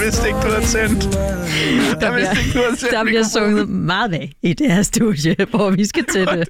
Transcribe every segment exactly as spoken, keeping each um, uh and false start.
vidste ikke, du havde tændt. Jeg vidste ikke, du havde tændt. Der bliver sunget meget af i det her studie, hvor vi skal til det.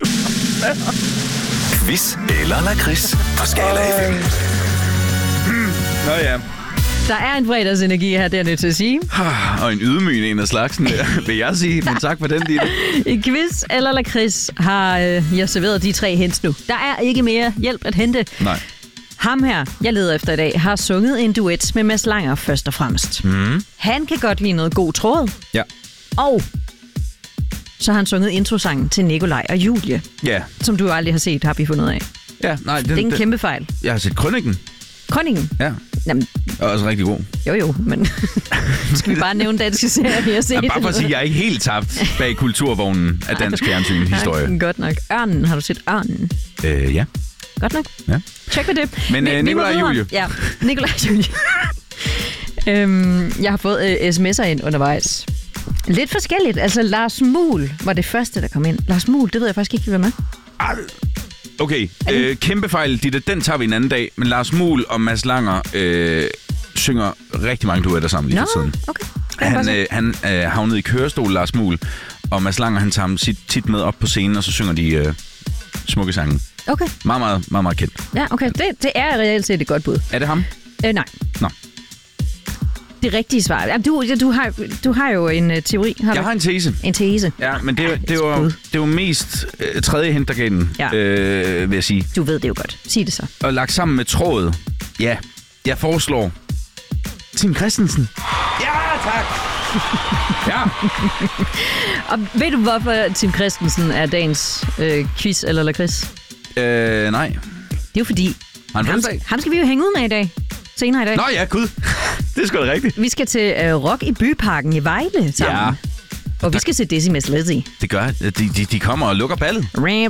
Quiz eller lakrids på Skala F M. Nå ja. Der er en fredagsenergi her, det er jeg nødt til at sige. Og en ydmygende en af slagsen, vil jeg sige. Men tak for den, Ditte. I quiz eller lakrids har øh, jeg serveret de tre hints nu. Der er ikke mere hjælp at hente. Nej. Ham her, jeg leder efter i dag, har sunget en duet med Mads Langer først og fremmest. Mm. Han kan godt lide noget god tråd. Ja. Og så har han sunget introsangen til Nikolaj og Julie. Ja. Som du aldrig har set, har vi fundet ud af. Ja, nej. Den, det er en den, kæmpe fejl. Jeg har set Krøniken. Krøniken? Ja. Jamen, og også rigtig god. Jo jo, men skal vi bare nævne danske serier, vi har set? Ja, bare for at sige, at jeg er ikke helt tabt bag kulturvognen af dansk fjernsyn-historie. Nej, godt nok. Ørnen, har du set Ørnen? Øh, ja. Godt nok. Ja. Tjek med det. Men øh, Nikolaj og Julie. Ja, Nikolaj og Julie. øhm, jeg har fået øh, sms'er ind undervejs. Lidt forskelligt. Altså, Lars Muhl var det første, der kom ind. Lars Muhl, det ved jeg faktisk ikke, hvad med. Okay, øh, kæmpe fejl, Ditte. Den tager vi en anden dag. Men Lars Muhl og Mads Langer øh, synger rigtig mange duetter sammen lige for tiden. Okay. Han, øh, han øh, havnede i kørestol, Lars Muhl, og Mads Langer, han tager ham tit med op på scenen, og så synger de øh, smukke sange. Okay. Meget, meget, meget, meget kendt. Ja, okay. Det, det er reelt set et godt bud. Er det ham? Øh, nej. Nå. Det rigtige svar. Jamen, du, du, har, du har jo en uh, teori. Har jeg du? har en tese. En tese. Ja, men det, det, var, det var mest øh, tredje hint, der gav den, ja. øh, vil jeg sige. Du ved det jo godt. Sig det så. Og lagt sammen med trådet. Ja, jeg foreslår Tim Christensen. Ja, tak! Ja. Og ved du, hvorfor Tim Christensen er dagens øh, quiz eller lakrids? Øh, nej. Det er jo fordi, han ham, ham skal vi jo hænge ud med i dag. Senere i dag. Nå ja, gud. Det er sgu da rigtigt. Vi skal til øh, Rock i Byparken i Vejle sammen. Ja. Og vi skal se Decimus Lizzy. Det gør de, de, de kommer og lukker ballet.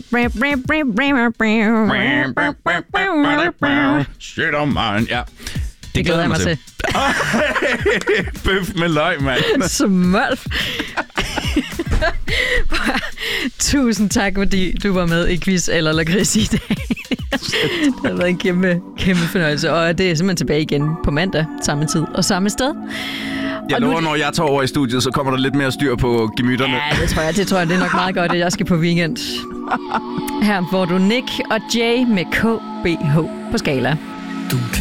Shit on mine. Ja. Det, det glæder jeg mig til. til. Bøf med løg, mand. Smølf. Tusind tak, fordi du var med i quiz eller lakrids i dag. Det har været en kæmpe, kæmpe fornøjelse. Og det er simpelthen tilbage igen på mandag, samme tid og samme sted. Jeg lover, når jeg tager over i studiet, så kommer der lidt mere styr på gemytterne. Ja, det tror jeg. Det tror jeg, det er nok meget godt, at jeg skal på weekend. Her får du Nick og Jay med K B H på Skala. Du